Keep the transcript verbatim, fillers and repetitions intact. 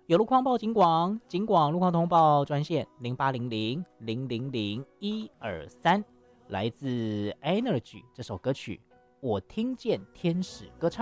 有路况报警广，警广路况通报专线零八零零零零零一二三，来自 Energy 这首歌曲，我听见天使歌唱。